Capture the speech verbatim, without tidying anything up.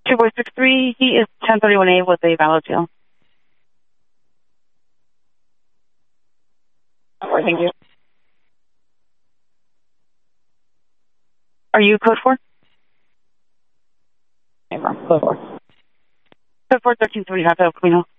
two four six three, he is ten thirty-one A with a valid tail. All right, thank you. Are you code four? Code four. Code four, thirteen seventy-five, Camino.